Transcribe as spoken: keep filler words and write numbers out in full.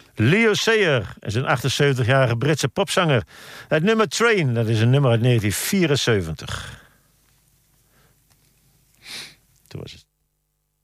Leo Sayer is een achtenzeventigjarige Britse popzanger. Het nummer Train, dat is een nummer uit negentien vierenzeventig. Toen was het.